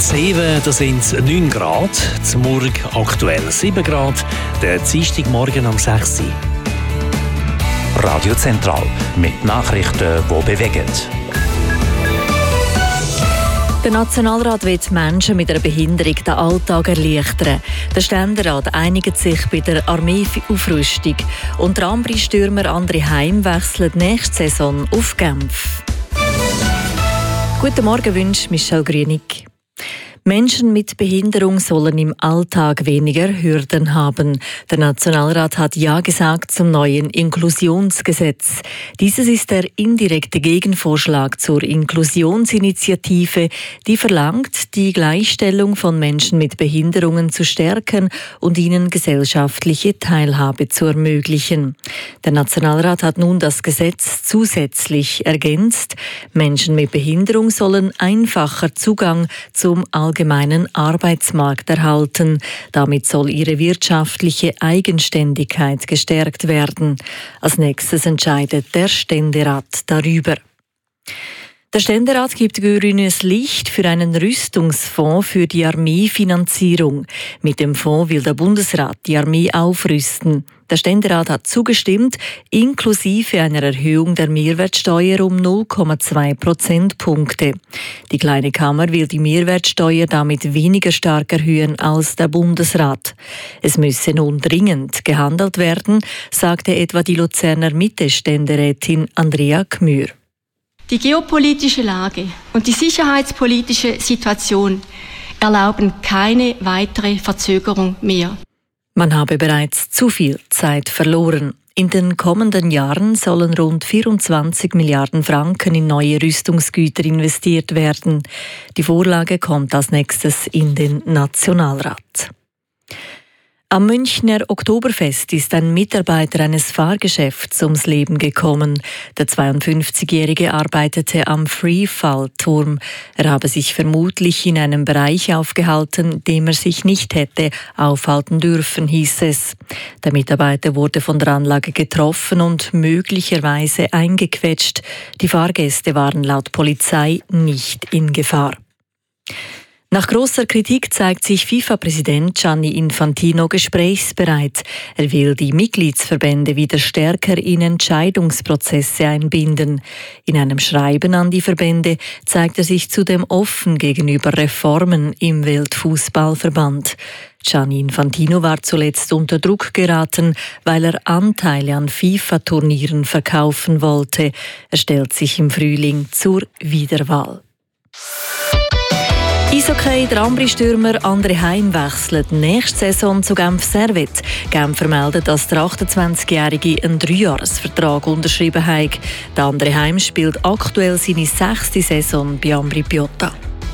7, da sind es 9 Grad, zum Morgen aktuell 7 Grad, der Dienstagmorgen am 6. Radio Zentral mit Nachrichten, die bewegen. Der Nationalrat will Menschen mit einer Behinderung den Alltag erleichtern. Der Ständerat einigt sich bei der Armeeaufrüstung und der Ambri-Stürmer André Heim wechselt nächste Saison auf Genf. Guten Morgen wünscht Michelle Grünig. Menschen mit Behinderung sollen im Alltag weniger Hürden haben. Der Nationalrat hat Ja gesagt zum neuen Inklusionsgesetz. Dieses ist der indirekte Gegenvorschlag zur Inklusionsinitiative, die verlangt, die Gleichstellung von Menschen mit Behinderungen zu stärken und ihnen gesellschaftliche Teilhabe zu ermöglichen. Der Nationalrat hat nun das Gesetz zusätzlich ergänzt. Menschen mit Behinderung sollen einfacher Zugang zum allgemeinen Arbeitsmarkt erhalten. Damit soll ihre wirtschaftliche Eigenständigkeit gestärkt werden. Als nächstes entscheidet der Ständerat darüber. Der Ständerat gibt grünes Licht für einen Rüstungsfonds für die Armeefinanzierung. Mit dem Fonds will der Bundesrat die Armee aufrüsten. Der Ständerat hat zugestimmt, inklusive einer Erhöhung der Mehrwertsteuer um 0,2 Prozentpunkte. Die Kleine Kammer will die Mehrwertsteuer damit weniger stark erhöhen als der Bundesrat. Es müsse nun dringend gehandelt werden, sagte etwa die Luzerner Mitte-Ständerätin Andrea Gmür. Die geopolitische Lage und die sicherheitspolitische Situation erlauben keine weitere Verzögerung mehr. Man habe bereits zu viel Zeit verloren. In den kommenden Jahren sollen rund 24 Milliarden Franken in neue Rüstungsgüter investiert werden. Die Vorlage kommt als nächstes in den Nationalrat. Am Münchner Oktoberfest ist ein Mitarbeiter eines Fahrgeschäfts ums Leben gekommen. Der 52-Jährige arbeitete am Freefall-Turm. Er habe sich vermutlich in einem Bereich aufgehalten, in dem er sich nicht hätte aufhalten dürfen, hieß es. Der Mitarbeiter wurde von der Anlage getroffen und möglicherweise eingequetscht. Die Fahrgäste waren laut Polizei nicht in Gefahr. Nach grosser Kritik zeigt sich FIFA-Präsident Gianni Infantino gesprächsbereit. Er will die Mitgliedsverbände wieder stärker in Entscheidungsprozesse einbinden. In einem Schreiben an die Verbände zeigt er sich zudem offen gegenüber Reformen im Weltfußballverband. Gianni Infantino war zuletzt unter Druck geraten, weil er Anteile an FIFA-Turnieren verkaufen wollte. Er stellt sich im Frühling zur Wiederwahl. Eishockey, der Ambri-Stürmer André Heim wechselt nächste Saison zu Genf Servette. Genf vermeldet, dass der 28-Jährige einen 3-Jahres-Vertrag unterschrieben hat. Der André Heim spielt aktuell seine 6. Saison bei Ambri Piotta.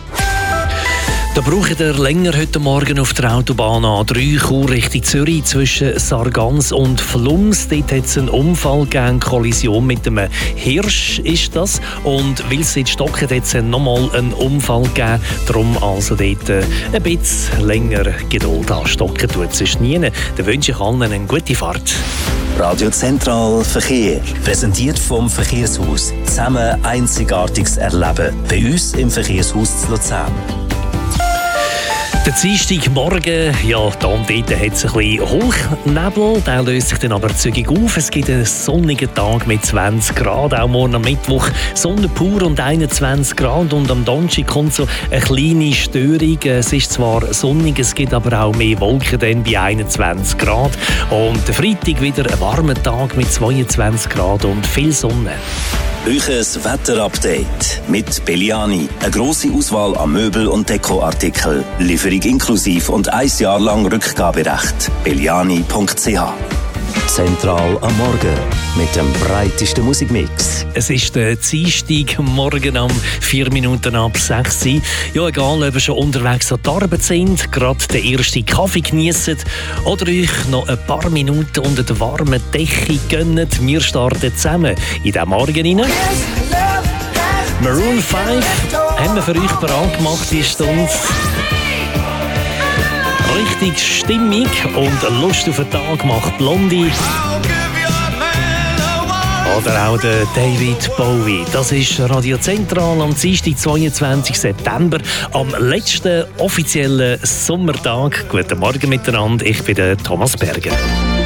Da braucht er länger heute Morgen auf der Autobahn A3 Chur Richtung Zürich zwischen Sargans und Flums. Dort hat es einen Unfall gegeben, Kollision mit einem Hirsch ist das. Und weil es jetzt stockt, hat es nochmal einen Unfall gegeben. Darum also dort ein bisschen länger Geduld anstocken tut es sonst nie. Dann wünsche ich allen eine gute Fahrt. Radio Zentral Verkehr. Präsentiert vom Verkehrshaus. Zusammen Einzigartiges erleben. Bei uns im Verkehrshaus zu Luzern. Der Dienstagmorgen, ja, da und dort hat es ein bisschen Hochnebel, der löst sich dann aber zügig auf. Es gibt einen sonnigen Tag mit 20 Grad, auch morgen am Mittwoch Sonne pur und 21 Grad und am Donnerstag kommt so eine kleine Störung. Es ist zwar sonnig, es gibt aber auch mehr Wolken dann bei 21 Grad. Und der Freitag wieder ein warmer Tag mit 22 Grad und viel Sonne. Euches Wetterupdate mit Belliani. Eine grosse Auswahl an Möbel- und Dekoartikeln. Lieferung inklusiv und 1 Jahr lang Rückgaberecht. Belliani.ch. Zentral am Morgen mit dem breitesten Musikmix. Es ist der Dienstagmorgen am 4 Minuten ab 6 Uhr. Ja, egal, ob ihr schon unterwegs an die Arbeit sind, gerade den ersten Kaffee geniessen oder euch noch ein paar Minuten unter der warmen Decke gönnt. Wir starten zusammen in diesen Morgen rein. Maroon 5 haben wir für euch bereit gemacht, die Stunde. Richtig stimmig und Lust auf den Tag macht Blondie. Oder auch der David Bowie. Das ist Radio Zentral am Dienstag, 22. September, am letzten offiziellen Sommertag. Guten Morgen miteinander, ich bin der Thomas Berger.